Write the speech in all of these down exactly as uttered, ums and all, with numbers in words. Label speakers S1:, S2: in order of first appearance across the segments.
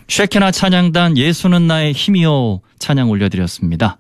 S1: 쉐키나 찬양단 예수는 나의 힘이요 찬양 올려드렸습니다.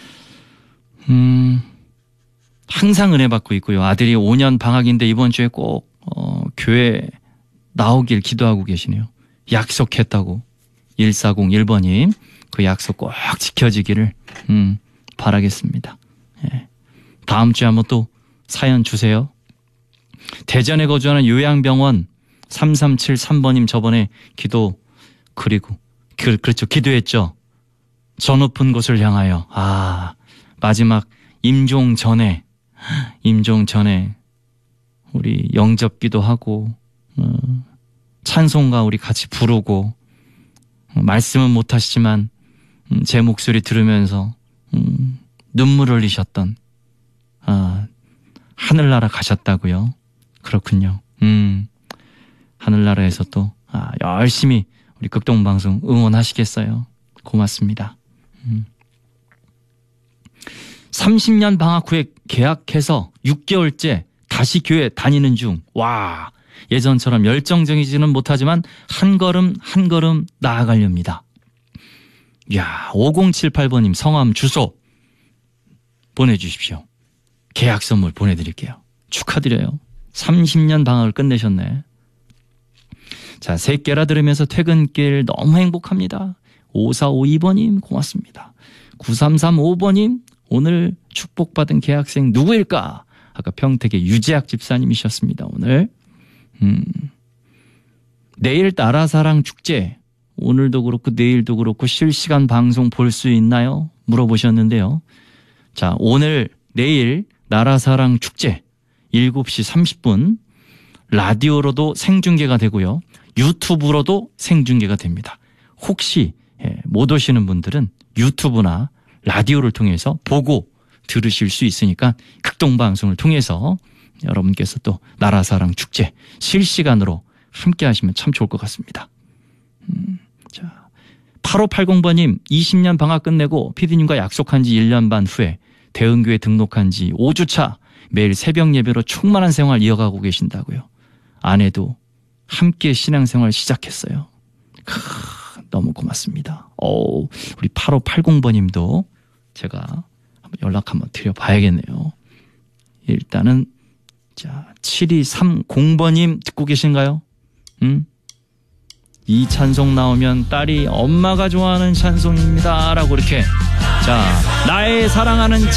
S1: 음, 항상 은혜 받고 있고요. 아들이 오 년 방학인데 이번 주에 꼭 어, 교회 나오길 기도하고 계시네요. 약속했다고. 일사공일 번님 그 약속 꼭 지켜지기를 음, 바라겠습니다. 예. 다음 주에 한번 또 사연 주세요. 대전에 거주하는 요양병원 삼삼칠삼 번님 저번에 기도 그리고 그, 그렇죠. 기도했죠. 저 높은 곳을 향하여. 아, 마지막 임종 전에 임종 전에 우리 영접기도 하고 어, 찬송가 우리 같이 부르고 어, 말씀은 못하시지만 음, 제 목소리 들으면서 음, 눈물 흘리셨던 아, 하늘나라 가셨다고요. 그렇군요. 음, 하늘나라에서 또 아, 열심히 우리 극동방송 응원하시겠어요. 고맙습니다. 음. 삼십 년 방학 후에 계약해서 육 개월째 다시 교회 다니는 중. 와, 예전처럼 열정적이지는 못하지만 한 걸음 한 걸음 나아가렵니다. 이야, 오공칠팔 번님 성함 주소 보내주십시오. 계약 선물 보내드릴게요. 축하드려요. 삼십 년 방학을 끝내셨네. 자, 새끼라 들으면서 퇴근길 너무 행복합니다. 오사오이 번님 고맙습니다. 구삼삼오 번님 오늘 축복받은 개학생 누구일까? 아까 평택의 유재학 집사님이셨습니다. 오늘 음. 내일 나라사랑 축제 오늘도 그렇고 내일도 그렇고 실시간 방송 볼 수 있나요? 물어보셨는데요. 자, 오늘 내일 나라사랑 축제 일곱 시 삼십 분 라디오로도 생중계가 되고요. 유튜브로도 생중계가 됩니다. 혹시 못 오시는 분들은 유튜브나 라디오를 통해서 보고 들으실 수 있으니까 극동방송을 통해서 여러분께서 또 나라사랑 축제 실시간으로 함께 하시면 참 좋을 것 같습니다. 음, 자, 팔오팔공 번님 이십 년 방학 끝내고 피디님과 약속한 지 일 년 반 후에 대흥교회 등록한 지 오 주 차 매일 새벽 예배로 충만한 생활 이어가고 계신다고요. 아내도 함께 신앙생활 시작했어요. 크, 너무 고맙습니다. 오, 우리 팔오팔공 번님도 제가 한번 연락 한번 드려봐야겠네요. 일단은 자 칠이삼공 번님 듣고 계신가요? 음? 이 찬송 나오면 딸이 엄마가 좋아하는 찬송입니다 라고 이렇게 자 나의 사랑하는